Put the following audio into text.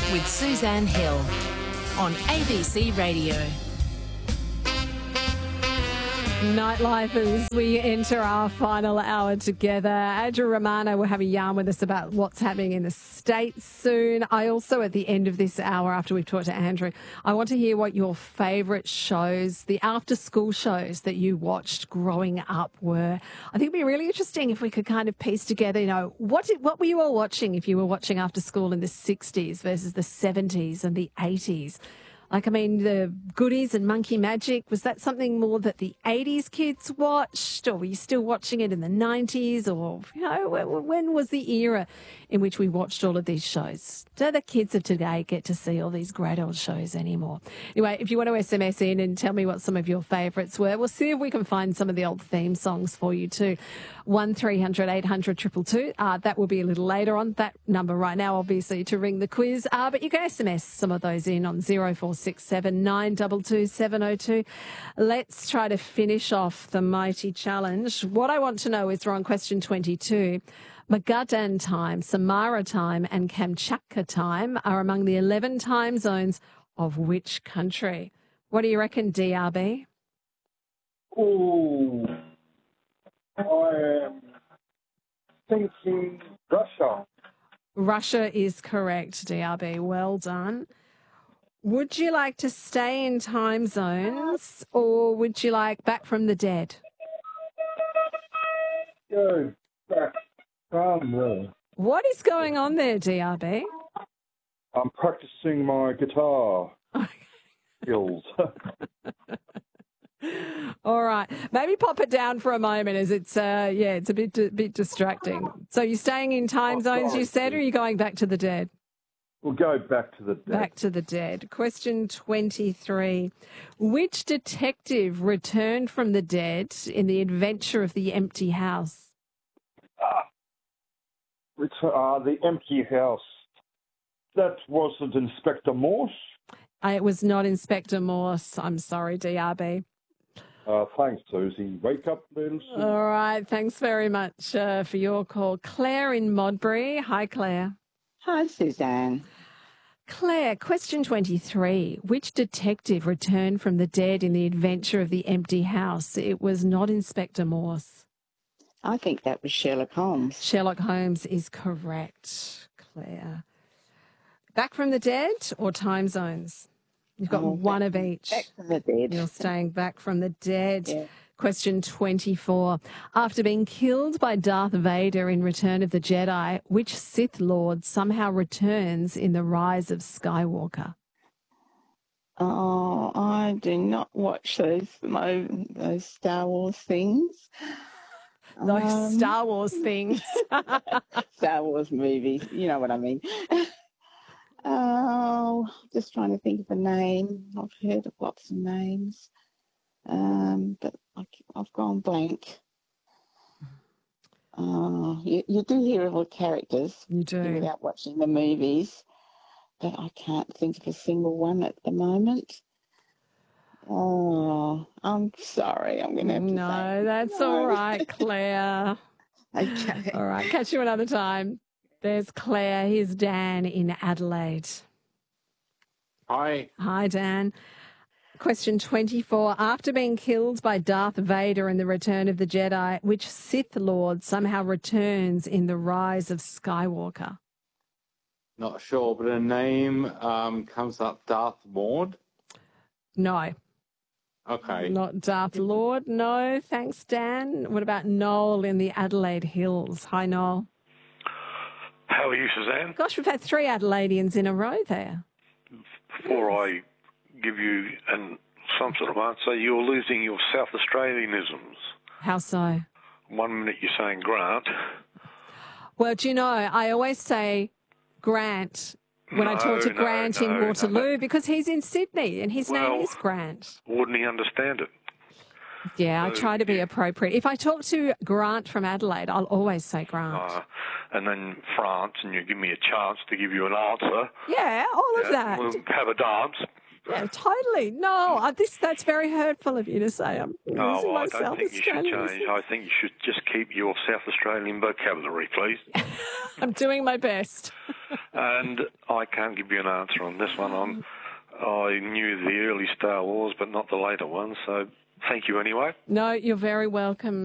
with Suzanne Hill on ABC Radio. Nightlife as we enter our final hour together. Andrew Romano will have a yarn with us about what's happening in the States soon. I also, at the end of this hour, after we've talked to Andrew, I want to hear what your favourite shows, the after-school shows that you watched growing up were. I think it'd be really interesting if we could kind of piece together, you know, what were you all watching if you were watching after school in the 60s versus the 70s and the 80s? Like, I mean, the Goodies and Monkey Magic, was that something more that the 80s kids watched, or were you still watching it in the 90s? Or, you know, when was the era in which we watched all of these shows? Do the kids of today get to see all these great old shows anymore? Anyway, if you want to SMS in and tell me what some of your favourites were, we'll see if we can find some of the old theme songs for you too. 1300 800 222. That will be a little later on. That number right now, obviously, to ring the quiz. But you can SMS some of those in on 0467 922 702. Let's try to finish off the mighty challenge. What I want to know is, we're on question 22. Magadan time, Samara time and Kamchatka time are among the 11 time zones of which country? What do you reckon, DRB? Oh, I am thinking Russia. Russia is correct, DRB. Well done. Would you like to stay in time zones, or would you like Back from the Dead? Go back from there. What is going on there, DRB? I'm practicing my guitar skills. All right. Maybe pop it down for a moment, as it's it's a bit distracting. So you're staying in time zones, you said, or are you going back to the dead? We'll go back to the dead. Back to the dead. Question 23. Which detective returned from the dead in The Adventure of the Empty House? The Empty House. That wasn't Inspector Morse? It was not Inspector Morse. I'm sorry, DRB. Thanks, Susie. Wake up, little Susie. All right. Thanks very much for your call. Claire in Modbury. Hi, Claire. Hi, Suzanne. Claire, question 23. Which detective returned from the dead in The Adventure of the Empty House? It was not Inspector Morse. I think that was Sherlock Holmes. Sherlock Holmes is correct, Claire. Back from the dead or time zones? You've got one of each. Back from the dead. You're staying back from the dead. Yeah. Question 24. After being killed by Darth Vader in Return of the Jedi, which Sith Lord somehow returns in The Rise of Skywalker? Oh, I do not watch those Star Wars things. Those Star Wars things. Star Wars movies, you know what I mean. Oh, just trying to think of a name. I've heard of lots of names, but I've gone blank. Oh, you do hear of all characters. You do. Without watching the movies, but I can't think of a single one at the moment. Oh, I'm sorry. I'm going to have to say that's no. all right, Claire. Okay. All right, catch you another time. There's Claire. Here's Dan in Adelaide. Hi. Hi, Dan. Question 24. After being killed by Darth Vader in The Return of the Jedi, which Sith Lord somehow returns in The Rise of Skywalker? Not sure, but a name comes up, Darth Maud. No. Okay. Not Darth Lord. No, thanks, Dan. What about Noel in the Adelaide Hills? Hi, Noel. How are you, Suzanne? Gosh, we've had 3 Adelaideans in a row there. Before I give you some sort of answer, you're losing your South Australianisms. How so? 1 minute you're saying Grant. Well, do you know, I always say Grant when I talk to Grant in Waterloo because he's in Sydney and his name is Grant. Wouldn't he understand it? Yeah, I try to be appropriate. If I talk to Grant from Adelaide, I'll always say Grant. And then France, and you give me a chance to give you an answer. Yeah, all of that. We'll have a dance. Yeah, totally. No, that's very hurtful of you to say. I'm losing my I don't think you should change. I think you should just keep your South Australian vocabulary, please. I'm doing my best. And I can't give you an answer on this one. I knew the early Star Wars, but not the later ones. So thank you anyway. No, you're very welcome.